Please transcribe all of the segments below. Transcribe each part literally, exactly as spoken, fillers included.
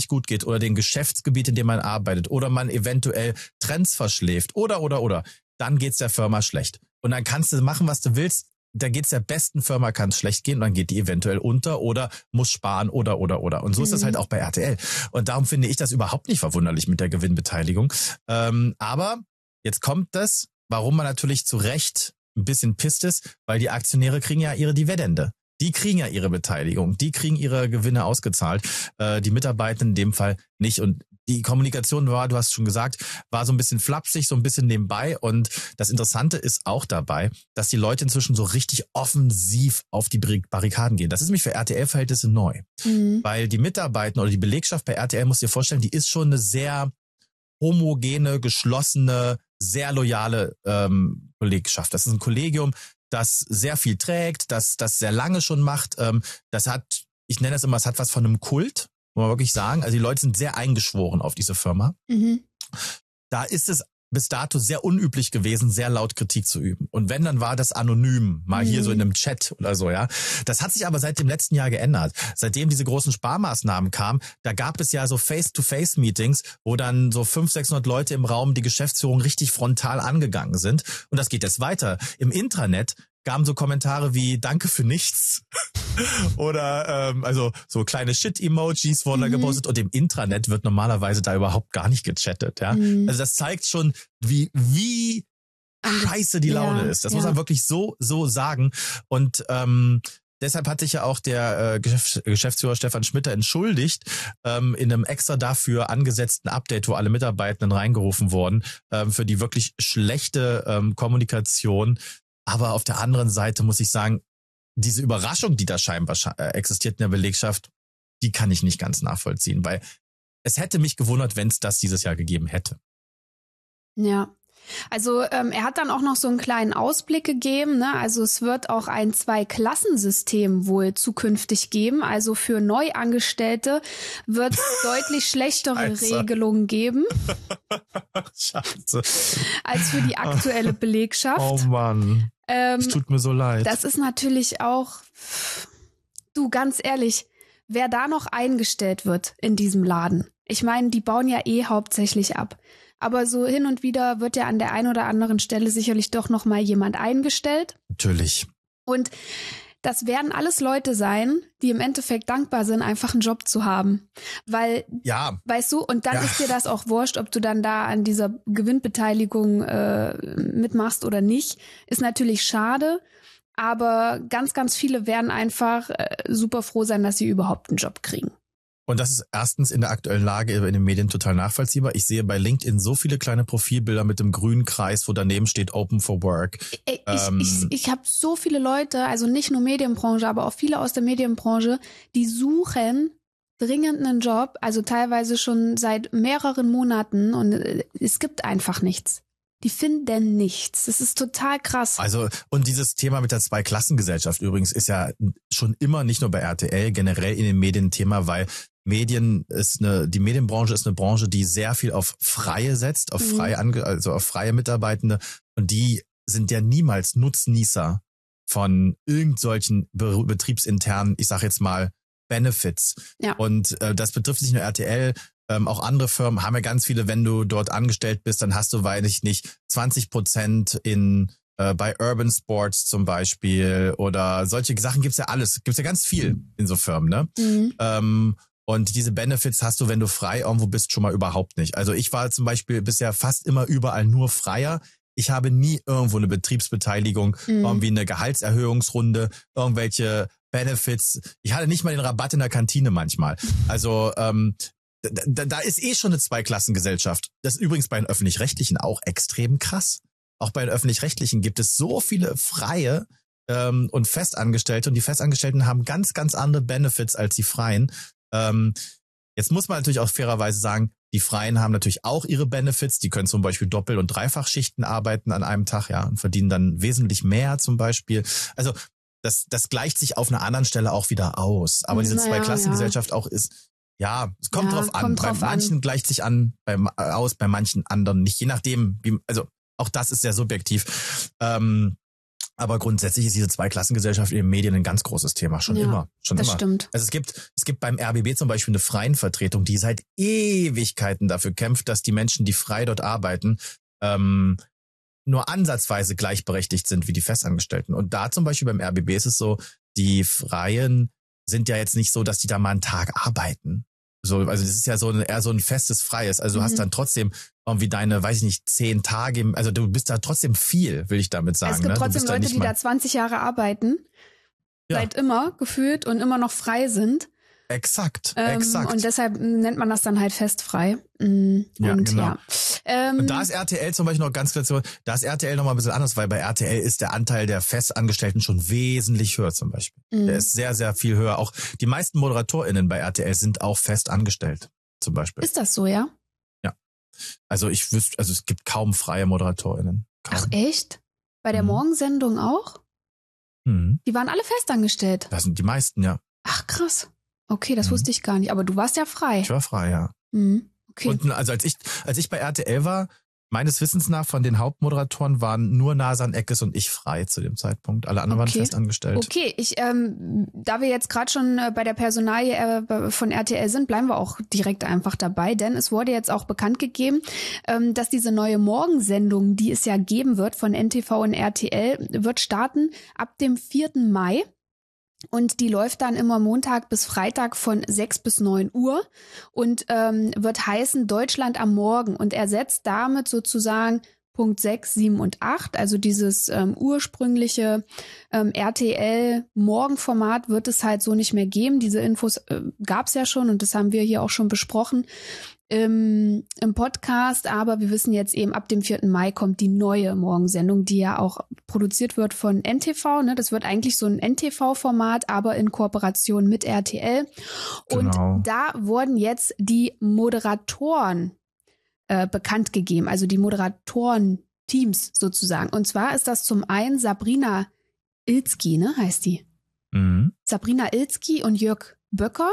nicht gut geht oder dem Geschäftsgebiet, in dem man arbeitet oder man eventuell Trends verschläft oder, oder, oder, dann geht's der Firma schlecht. Und dann kannst du machen, was du willst. Da geht's der besten Firma, kann es schlecht gehen und dann geht die eventuell unter oder muss sparen oder, oder, oder. Und so mhm. ist das halt auch bei R T L. Und darum finde ich das überhaupt nicht verwunderlich mit der Gewinnbeteiligung. Ähm, aber jetzt kommt das, warum man natürlich zu Recht ein bisschen pisst ist, weil die Aktionäre kriegen ja ihre Dividende. Die kriegen ja ihre Beteiligung, die kriegen ihre Gewinne ausgezahlt, äh, die Mitarbeiter in dem Fall nicht. Und die Kommunikation war, du hast schon gesagt, war so ein bisschen flapsig, so ein bisschen nebenbei. Und das Interessante ist auch dabei, dass die Leute inzwischen so richtig offensiv auf die Barrikaden gehen. Das ist nämlich für R T L-Verhältnisse neu. Mhm. Weil die Mitarbeiter oder die Belegschaft bei R T L, musst du dir vorstellen, die ist schon eine sehr homogene, geschlossene, sehr loyale ähm, Belegschaft. Das ist ein Kollegium, das sehr viel trägt, das das sehr lange schon macht. Ähm, das hat, ich nenne das immer, es hat was von einem Kult, muss man wirklich sagen. Also die Leute sind sehr eingeschworen auf diese Firma. Mhm. Da ist es bis dato sehr unüblich gewesen, sehr laut Kritik zu üben. Und wenn, dann war das anonym, mal mhm. hier so in einem Chat oder so, ja. Das hat sich aber seit dem letzten Jahr geändert. Seitdem diese großen Sparmaßnahmen kamen, da gab es ja so Face-to-Face-Meetings, wo dann so fünfhundert, sechshundert Leute im Raum die Geschäftsführung richtig frontal angegangen sind. Und das geht jetzt weiter. Im Intranet gaben so Kommentare wie Danke für nichts oder ähm, also so kleine Shit-Emojis wurden mhm. da gepostet und im Intranet wird normalerweise da überhaupt gar nicht gechattet. Ja, mhm. Also das zeigt schon, wie wie scheiße die Laune ja, ist. Das ja. muss man wirklich so so sagen. Und ähm, deshalb hat sich ja auch der äh, Geschäfts- Geschäftsführer Stefan Schmitter entschuldigt ähm, in einem extra dafür angesetzten Update, wo alle Mitarbeitenden reingerufen wurden, ähm, für die wirklich schlechte ähm, Kommunikation. Aber auf der anderen Seite muss ich sagen, diese Überraschung, die da scheinbar existiert in der Belegschaft, die kann ich nicht ganz nachvollziehen, weil es hätte mich gewundert, wenn es das dieses Jahr gegeben hätte. Ja, also ähm, er hat dann auch noch so einen kleinen Ausblick gegeben, ne? Also es wird auch ein Zwei-Klassensystem wohl zukünftig geben. Also für Neuangestellte wird es deutlich schlechtere also. Regelungen geben Scheiße. als für die aktuelle Belegschaft. Oh Mann, es ähm, tut mir so leid. Das ist natürlich auch, du, ganz ehrlich, wer da noch eingestellt wird in diesem Laden. Ich meine, die bauen ja eh hauptsächlich ab. Aber so hin und wieder wird ja an der einen oder anderen Stelle sicherlich doch noch mal jemand eingestellt. Natürlich. Und das werden alles Leute sein, die im Endeffekt dankbar sind, einfach einen Job zu haben. Weil, ja. weißt du, und dann ja. ist dir das auch wurscht, ob du dann da an dieser Gewinnbeteiligung äh, mitmachst oder nicht. Ist natürlich schade, aber ganz, ganz viele werden einfach äh, super froh sein, dass sie überhaupt einen Job kriegen. Und das ist erstens in der aktuellen Lage in den Medien total nachvollziehbar. Ich sehe bei LinkedIn so viele kleine Profilbilder mit dem grünen Kreis, wo daneben steht Open for Work. Ich, ähm, ich, ich, ich habe so viele Leute, also nicht nur Medienbranche, aber auch viele aus der Medienbranche, die suchen dringend einen Job, also teilweise schon seit mehreren Monaten und es gibt einfach nichts. Die finden nichts. Das ist total krass. Also, und dieses Thema mit der Zweiklassengesellschaft übrigens ist ja schon immer nicht nur bei R T L, generell in den Medien Thema, weil Medien ist eine, die Medienbranche ist eine Branche, die sehr viel auf Freie setzt, auf freie, Ange- also auf freie Mitarbeitende. Und die sind ja niemals Nutznießer von irgend solchen be- betriebsinternen, ich sag jetzt mal, Benefits. Ja. Und äh, das betrifft nicht nur R T L, ähm, auch andere Firmen haben ja ganz viele, wenn du dort angestellt bist, dann hast du, weiß ich nicht, zwanzig Prozent in äh, bei Urban Sports zum Beispiel oder solche Sachen gibt's ja alles, gibt's ja ganz viel in so Firmen, ne? Mhm. Ähm, und diese Benefits hast du, wenn du frei irgendwo bist, schon mal überhaupt nicht. Also ich war zum Beispiel bisher fast immer überall nur Freier. Ich habe nie irgendwo eine Betriebsbeteiligung, mhm. irgendwie eine Gehaltserhöhungsrunde, irgendwelche Benefits. Ich hatte nicht mal den Rabatt in der Kantine manchmal. Also ähm, da, da ist eh schon eine Zweiklassengesellschaft. Das ist übrigens bei den Öffentlich-Rechtlichen auch extrem krass. Auch bei den Öffentlich-Rechtlichen gibt es so viele Freie ähm, und Festangestellte. Und die Festangestellten haben ganz, ganz andere Benefits als die Freien. Ähm, jetzt muss man natürlich auch fairerweise sagen, die Freien haben natürlich auch ihre Benefits. Die können zum Beispiel Doppel- und Dreifachschichten arbeiten an einem Tag, ja, und verdienen dann wesentlich mehr zum Beispiel. Also das, das gleicht sich auf einer anderen Stelle auch wieder aus. Aber diese naja, Zweiklassengesellschaft ja. auch ist, ja, es kommt ja, drauf an. Kommt bei drauf manchen an. gleicht sich an, bei, aus, bei manchen anderen nicht. Je nachdem, wie, also auch das ist sehr subjektiv. Ähm, Aber grundsätzlich ist diese Zweiklassengesellschaft in den Medien ein ganz großes Thema. Schon ja, immer. Schon das immer. stimmt. Also es gibt, es gibt beim R B B zum Beispiel eine Freienvertretung, die seit Ewigkeiten dafür kämpft, dass die Menschen, die frei dort arbeiten, ähm, nur ansatzweise gleichberechtigt sind wie die Festangestellten. Und da zum Beispiel beim R B B ist es so, die Freien sind ja jetzt nicht so, dass die da mal einen Tag arbeiten. So, also das ist ja so ein, eher so ein festes Freies. Also du Mhm. hast dann trotzdem irgendwie deine, weiß ich nicht, zehn Tage, im, also du bist da trotzdem viel, will ich damit sagen. Es gibt ne? Du trotzdem bist da Leute, nicht die mal, da zwanzig Jahre arbeiten, Ja. seit immer gefühlt und immer noch frei sind. Exakt, Ähm, exakt. Und deshalb nennt man das dann halt festfrei. Mm, Ja, und genau. ja. Ähm, Und da ist R T L zum Beispiel noch ganz klar, so, da ist R T L noch mal ein bisschen anders, weil bei R T L ist der Anteil der Festangestellten schon wesentlich höher zum Beispiel. mm. Der ist sehr, sehr viel höher. Auch die meisten ModeratorInnen bei R T L sind auch fest angestellt, zum Beispiel. Ist das so, ja? Also ich wüsste, also es gibt kaum freie ModeratorInnen. Kaum. Ach echt? Bei der Mhm. Morgensendung auch? Mhm. Die waren alle festangestellt. Das sind die meisten, ja. Ach krass. Okay, das Mhm. wusste ich gar nicht. Aber du warst ja frei. Ich war frei, ja. Mhm. Okay. Und also als ich, als ich bei R T L war, meines Wissens nach von den Hauptmoderatoren waren nur Nasan Eckes und ich frei zu dem Zeitpunkt. Alle anderen Okay. waren festangestellt. Okay, ich, ähm, da wir jetzt gerade schon äh, bei der Personalie äh, von R T L sind, bleiben wir auch direkt einfach dabei, denn es wurde jetzt auch bekannt gegeben, ähm, dass diese neue Morgensendung, die es ja geben wird von N T V und R T L, wird starten ab dem vierten Mai. Und die läuft dann immer Montag bis Freitag von sechs bis neun Uhr und ähm, wird heißen Deutschland am Morgen und ersetzt damit sozusagen Punkt sechs, sieben und acht, also dieses ähm, ursprüngliche ähm, R T L-Morgenformat wird es halt so nicht mehr geben. Diese Infos äh, gab es ja schon und das haben wir hier auch schon besprochen im, im Podcast, aber wir wissen jetzt eben, ab dem vierten Mai kommt die neue Morgensendung, die ja auch produziert wird von N T V. Ne? Das wird eigentlich so ein N T V-Format, aber in Kooperation mit R T L. Und Genau. da wurden jetzt die Moderatoren äh, bekannt gegeben, also die Moderatoren-Teams sozusagen. Und zwar ist das zum einen Sabrina Ilzki, ne, heißt die. Mhm. Sabrina Ilzki und Jörg Böcker.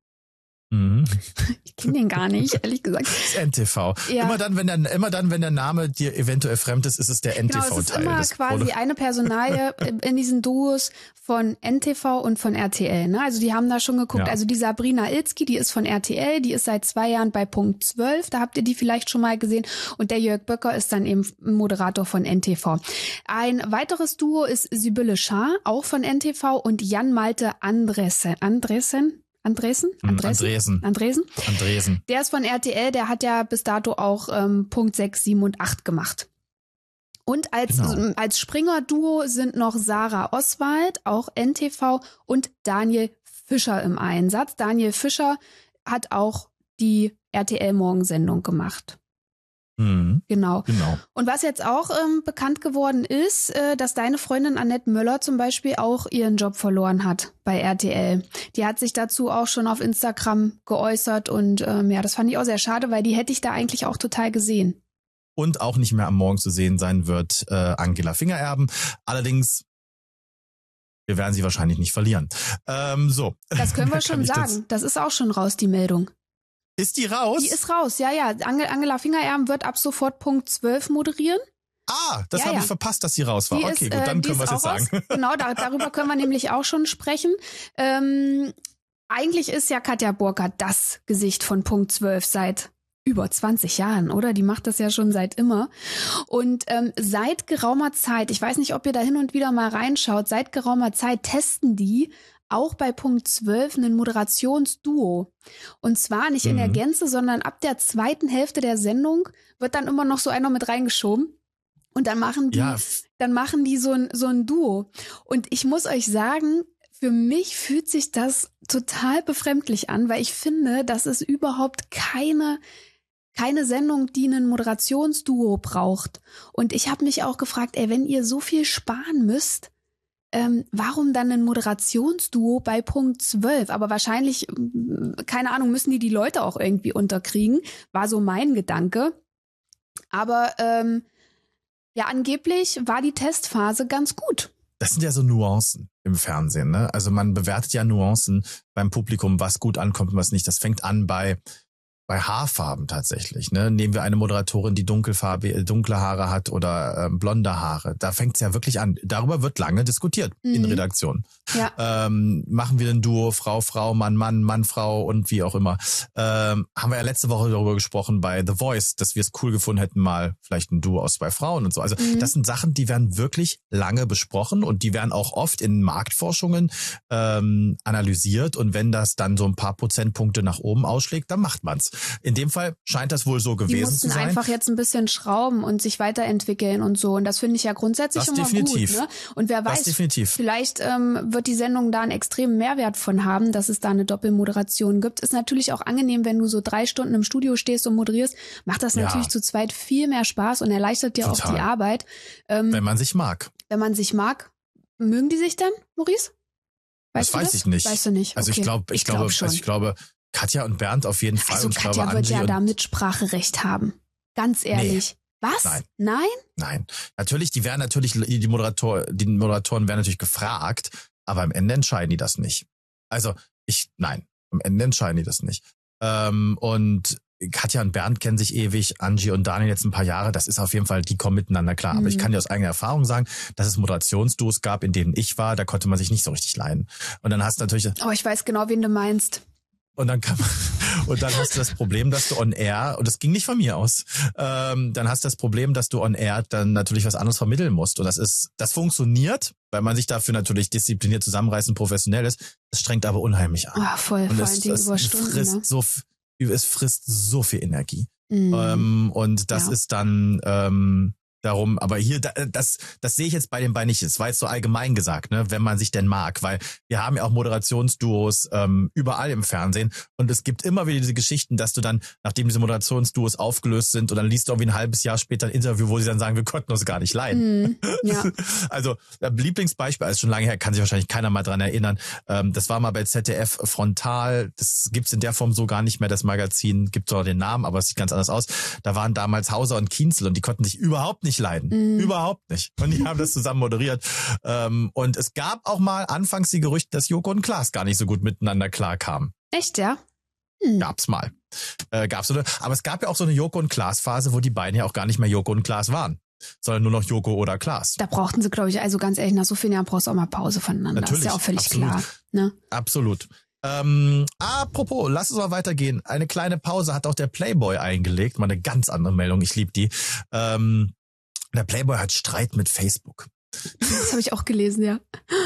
Mhm. Ich kenne den gar nicht, ehrlich gesagt. Das ist N T V. Ja. Immer dann, wenn der, immer dann, wenn der Name dir eventuell fremd ist, ist es der Genau, es ist N T V-Teil. immer des quasi Produ- eine Personalie in diesen Duos von N T V und von R T L. Ne? Also die haben da schon geguckt. Ja. Also die Sabrina Ilzki, die ist von R T L, die ist seit zwei Jahren bei Punkt zwölf. Da habt ihr die vielleicht schon mal gesehen. Und der Jörg Böcker ist dann eben Moderator von N T V. Ein weiteres Duo ist Sibylle Schaar, auch von N T V, und Jan Malte Andresen. Andresen? Andresen? Mhm, Andresen? Andresen. Andresen? Andresen. Der ist von R T L, der hat ja bis dato auch ähm, Punkt sechs, sieben und acht gemacht. Und als, Genau. als Springer-Duo sind noch Sarah Oswald, auch N T V, und Daniel Fischer im Einsatz. Daniel Fischer hat auch die R T L-Morgensendung gemacht. Mhm. Genau. Genau. Und was jetzt auch ähm, bekannt geworden ist, äh, dass deine Freundin Annette Möller zum Beispiel auch ihren Job verloren hat bei R T L. Die hat sich dazu auch schon auf Instagram geäußert und ähm, ja, das fand ich auch sehr schade, weil die hätte ich da eigentlich auch total gesehen. Und auch nicht mehr am Morgen zu sehen sein wird äh, Angela Fingererben. Allerdings, wir werden sie wahrscheinlich nicht verlieren. Ähm, so. Das können wir Kann schon ich sagen. das- Das ist auch schon raus, die Meldung. Ist die raus? Die ist raus, ja, ja. Ange- Angela Fingererben wird ab sofort Punkt zwölf moderieren. ah, das Ja, habe ja. ich verpasst, dass sie raus war. Die Okay, ist, gut, äh, dann die können wir ist es jetzt auch sagen. raus. Genau, da, darüber können wir nämlich auch schon sprechen. Ähm, eigentlich ist ja Katja Burkhardt das Gesicht von Punkt zwölf seit über zwanzig Jahren, oder? Die macht das ja schon seit immer. Und ähm, seit geraumer Zeit, ich weiß nicht, ob ihr da hin und wieder mal reinschaut, seit geraumer Zeit testen die auch bei Punkt zwölf ein Moderationsduo. Und zwar nicht in der Mhm. Gänze, sondern ab der zweiten Hälfte der Sendung wird dann immer noch so einer mit reingeschoben. Und dann machen die, Ja, dann machen die so ein, so ein Duo. Und ich muss euch sagen, für mich fühlt sich das total befremdlich an, weil ich finde, das ist überhaupt keine, keine Sendung, die ein Moderationsduo braucht. Und ich habe mich auch gefragt, ey, wenn ihr so viel sparen müsst, ähm, warum dann ein Moderationsduo bei Punkt zwölf? Aber wahrscheinlich, mm, keine Ahnung, müssen die die Leute auch irgendwie unterkriegen, war so mein Gedanke. Aber ähm, ja, angeblich war die Testphase ganz gut. das sind ja so Nuancen im Fernsehen, ne? Also man bewertet ja Nuancen beim Publikum, was gut ankommt und was nicht. Das fängt an bei bei Haarfarben tatsächlich. Ne? Nehmen wir eine Moderatorin, die dunkelfarbe, dunkle Haare hat oder ähm, blonde Haare. Da fängt es ja wirklich an. Darüber wird lange diskutiert mhm. in Redaktionen. Ja. Ähm, machen wir ein Duo, Frau, Frau, Mann, Mann, Mann, Frau und wie auch immer. Ähm, haben wir ja letzte Woche darüber gesprochen bei The Voice, dass wir es cool gefunden hätten, mal vielleicht ein Duo aus zwei Frauen und so. Also mhm. das sind Sachen, die werden wirklich lange besprochen und die werden auch oft in Marktforschungen ähm, analysiert. Und wenn das dann so ein paar Prozentpunkte nach oben ausschlägt, dann macht man's. In dem Fall scheint das wohl so gewesen zu sein. Die mussten einfach jetzt ein bisschen schrauben und sich weiterentwickeln und so. Und das finde ich ja grundsätzlich das immer definitiv. gut. Ne? Und wer weiß, vielleicht ähm, wird die Sendung da einen extremen Mehrwert von haben, dass es da eine Doppelmoderation gibt. Ist natürlich auch angenehm, wenn du so drei Stunden im Studio stehst und moderierst. Macht das natürlich ja. zu zweit viel mehr Spaß und erleichtert dir Total. auch die Arbeit. Ähm, wenn man sich mag. Wenn man sich mag. Mögen die sich denn, Maurice? Weißt das weiß das? ich nicht. Weißt du nicht? Also okay. ich glaube, ich, ich glaube, glaub schon. Also ich glaube, Katja und Bernd auf jeden Fall. Also und ich Katja glaube, wird Angie ja da Mitspracherecht haben. Ganz ehrlich. Nee. Was? Nein. Nein? Nein. Natürlich, die werden natürlich, die Moderator, die Moderatoren werden natürlich gefragt, aber am Ende entscheiden die das nicht. Also ich, nein, am Ende entscheiden die das nicht. Ähm, und Katja und Bernd kennen sich ewig, Angie und Daniel jetzt ein paar Jahre, das ist auf jeden Fall, die kommen miteinander klar. Mhm. Aber ich kann dir aus eigener Erfahrung sagen, dass es Moderationsduos gab, in denen ich war, da konnte man sich nicht so richtig leiden. Und dann hast du natürlich... Oh, ich weiß genau, wen du meinst. Und dann kann man, und dann hast du das Problem, dass du on air, und das ging nicht von mir aus, ähm, dann hast du das Problem, dass du on air dann natürlich was anderes vermitteln musst. Und das ist, das funktioniert, weil man sich dafür natürlich diszipliniert zusammenreißen, professionell ist. Es strengt aber unheimlich an. Ah, voll, und vor es, allen Dingen es über Stunden. Frisst Ne? so, es frisst so viel Energie. Mhm. Ähm, und das ja. ist dann, ähm, darum, aber hier, das, das sehe ich jetzt bei den beiden nicht. Es war jetzt so allgemein gesagt, ne, wenn man sich denn mag, weil wir haben ja auch Moderationsduos ähm, überall im Fernsehen und es gibt immer wieder diese Geschichten, dass du dann, nachdem diese Moderationsduos aufgelöst sind und dann liest du irgendwie ein halbes Jahr später ein Interview, wo sie dann sagen, wir konnten uns gar nicht leiden. Mm, ja. Also Lieblingsbeispiel, also schon lange her, kann sich wahrscheinlich keiner mal dran erinnern, ähm, das war mal bei Z D F Frontal, das gibt's in der Form so gar nicht mehr, das Magazin, gibt zwar den Namen, aber es sieht ganz anders aus. Da waren damals Hauser und Kienzl und die konnten sich überhaupt nicht leiden. Mm. Überhaupt nicht. Und die haben das zusammen moderiert. Ähm, und es gab auch mal anfangs die Gerüchte, dass Joko und Klaas gar nicht so gut miteinander klarkamen. Echt, ja? Hm. Gab's mal. Äh, gab's so eine, aber es gab ja auch so eine Joko und Klaas Phase, wo die beiden ja auch gar nicht mehr Joko und Klaas waren, sondern nur noch Joko oder Klaas. Da brauchten sie, glaube ich, also ganz ehrlich, nach so vielen Jahren brauchst du auch mal Pause voneinander. Natürlich, ist ja auch völlig absolut. klar. Ne? Absolut. Ähm, apropos, lass uns mal weitergehen. Eine kleine Pause hat auch der Playboy eingelegt. Mal eine ganz andere Meldung, ich liebe die. Ähm, Der Playboy hat Streit mit Facebook. Das habe ich auch gelesen, ja.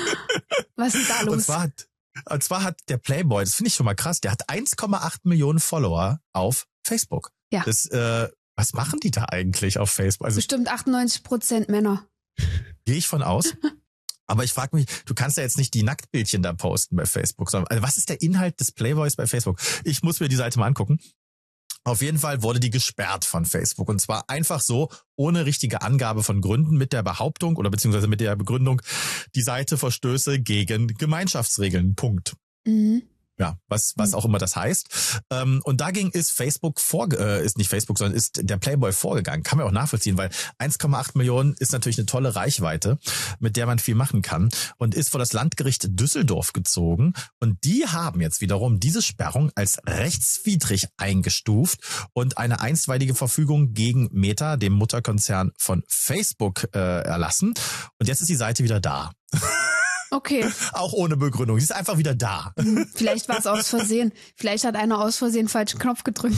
Was ist da los? Und zwar hat, und zwar hat der Playboy, das finde ich schon mal krass, der hat eins Komma acht Millionen Follower auf Facebook. Ja. Das, äh, was machen die da eigentlich auf Facebook? Also, bestimmt achtundneunzig Prozent Männer. Gehe ich von aus. Aber ich frage mich, du kannst ja jetzt nicht die Nacktbildchen da posten bei Facebook, sondern also was ist der Inhalt des Playboys bei Facebook? Ich muss mir die Seite mal angucken. Auf jeden Fall wurde die gesperrt von Facebook und zwar einfach so, ohne richtige Angabe von Gründen, mit der Behauptung oder beziehungsweise mit der Begründung, die Seite verstöße gegen Gemeinschaftsregeln. Punkt. Mhm. Ja, was was auch immer das heißt. Ähm, und dagegen ist Facebook vor, äh, ist nicht Facebook, sondern ist der Playboy vorgegangen. Kann man auch nachvollziehen, weil eins Komma acht Millionen ist natürlich eine tolle Reichweite, mit der man viel machen kann und ist vor das Landgericht Düsseldorf gezogen. Und die haben jetzt wiederum diese Sperrung als rechtswidrig eingestuft und eine einstweilige Verfügung gegen Meta, dem Mutterkonzern von Facebook, äh, erlassen. Und jetzt ist die Seite wieder da. Okay. Auch ohne Begründung. Sie ist einfach wieder da. Vielleicht war es aus Versehen. Vielleicht hat einer aus Versehen den falschen Knopf gedrückt.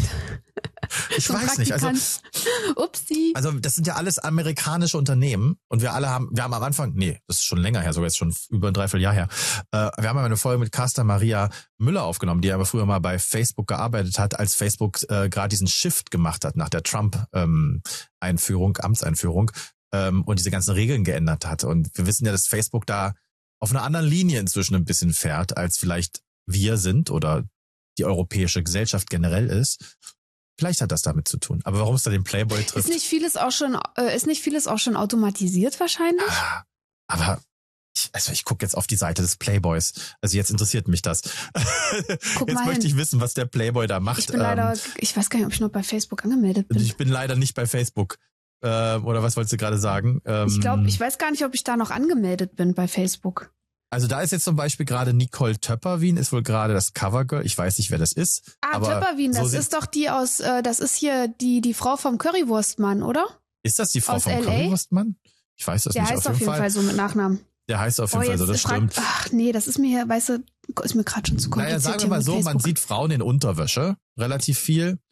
Ich so weiß nicht. Also, Upsi. Also das sind ja alles amerikanische Unternehmen und wir alle haben, wir haben am Anfang, nee, das ist schon länger her, sogar jetzt schon über ein Dreivierteljahr her. Äh, wir haben ja eine Folge mit Carsten Maria Müller aufgenommen, die aber früher mal bei Facebook gearbeitet hat, als Facebook äh, gerade diesen Shift gemacht hat nach der Trump-Einführung, ähm, Amtseinführung ähm, und diese ganzen Regeln geändert hat. Und wir wissen ja, dass Facebook da auf einer anderen Linie inzwischen ein bisschen fährt, als vielleicht wir sind oder die europäische Gesellschaft generell ist. Vielleicht hat das damit zu tun. Aber warum es da den Playboy trifft? Ist nicht vieles auch schon, äh, ist nicht vieles auch schon automatisiert wahrscheinlich? Ah, aber ich, also ich gucke jetzt auf die Seite des Playboys. Also jetzt interessiert mich das. Guck jetzt mal möchte hin. ich wissen, was der Playboy da macht. Ich bin leider, ähm, ich weiß gar nicht, ob ich noch bei Facebook angemeldet bin. Ich bin leider nicht bei Facebook. Äh, oder was wolltest du gerade sagen? Ähm, ich glaube, ich weiß gar nicht, ob ich da noch angemeldet bin bei Facebook. Also da ist jetzt zum Beispiel gerade Nicole Töpperwien, ist wohl gerade das Covergirl. Ich weiß nicht, wer das ist. Ah, aber Töpperwien, so das ist doch die aus, äh, das ist hier die die Frau vom Currywurstmann, oder? Ist das die Frau aus vom L A? Currywurstmann? Ich weiß das Der nicht. heißt auf jeden Fall. Fall so mit Nachnamen. Der heißt auf jeden oh, Fall so, das fragt, stimmt. Ach nee, das ist mir hier, weißt du, ist mir gerade schon zu kompliziert. Naja, sagen wir mal so, man sieht Frauen in Unterwäsche relativ viel.